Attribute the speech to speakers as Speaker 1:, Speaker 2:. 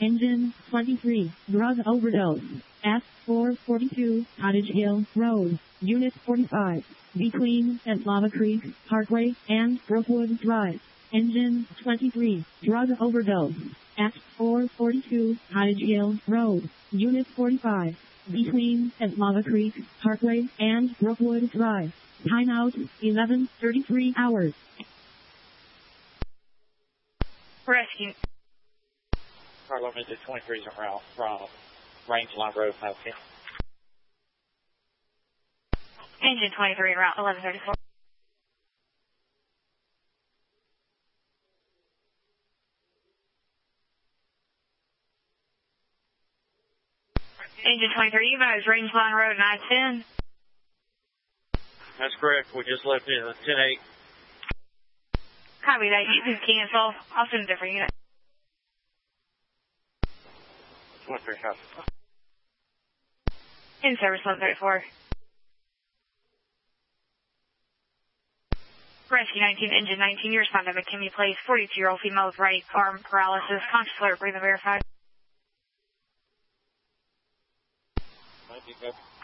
Speaker 1: Engine 23, drug overdose. At 442 Cottage Hill Road, Unit 45, between St. Lava Creek Parkway and Brookwood Drive. Engine 23, drug overdose. At 442 Cottage Hill Road, Unit 45, between St. Lava Creek Parkway and Brookwood Drive. Timeout 11:33 hours.
Speaker 2: Rescue.
Speaker 3: Carlo Midget 23 is en route from Rangeline Road, Malkin.
Speaker 2: Engine 23 route 1134. Engine 23, you guys, Rangeline Road 910.
Speaker 3: That's correct. We just left in a 10-8.
Speaker 2: Copy that. You can cancel. I'll send a different unit.
Speaker 3: 23, copy.
Speaker 2: In service 134. Rescue 19, Engine 19, you respond to McKinney Place, 42-year-old female with right arm paralysis, conscious alert, breathing verified.
Speaker 3: Might be good.